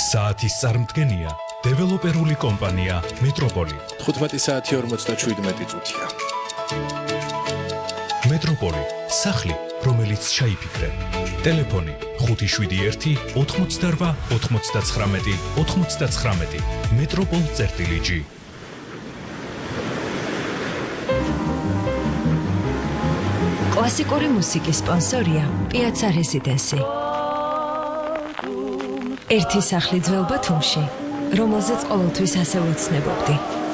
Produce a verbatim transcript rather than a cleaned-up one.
საათის წარმდგენია დეველოპერული კომპანია მეტროპოლი. თხუთმეტი საათი ორმოცდაშვიდმეტი წუთია. მეტროპოლი, სახლი, რომელიც ჩაიფიქრე. ტელეფონი ხუთი შვიდი ერთი ოთხმოცდარვა ოთხმოცდაცხრამეტი ოთხმოცდაცხრამეტი. მეტროპოლ წერტილი ჯი. კლასიკური მუსიკის სპონსორია პიაცა რეზიდენსი. ერთი სახლი ძველ ბათუმში, რომელზეც ყოველთვის ასე ვეცნებობდი.